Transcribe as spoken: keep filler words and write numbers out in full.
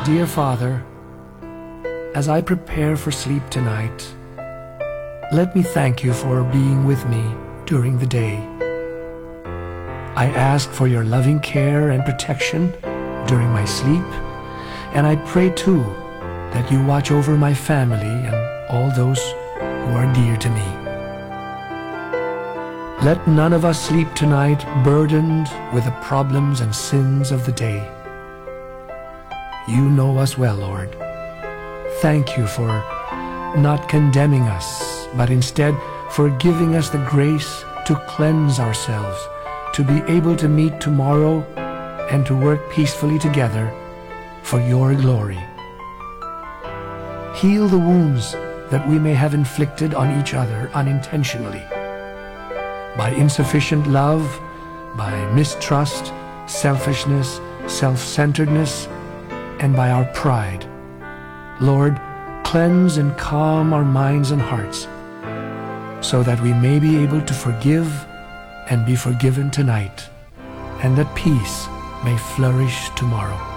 Dear Father, as I prepare for sleep tonight, let me thank you for being with me during the day. I ask for your loving care and protection during my sleep, and I pray too that you watch over my family and all those who are dear to me. Let none of us sleep tonight burdened with the problems and sins of the day. You know us well, Lord. Thank you for not condemning us, but instead for giving us the grace to cleanse ourselves, to be able to meet tomorrow and to work peacefully together for your glory. Heal the wounds that we may have inflicted on each other unintentionally, by insufficient love, by mistrust, selfishness, self-centeredness, and by our pride. Lord, cleanse and calm our minds and hearts, so that we may be able to forgive and be forgiven tonight, and that peace may flourish tomorrow.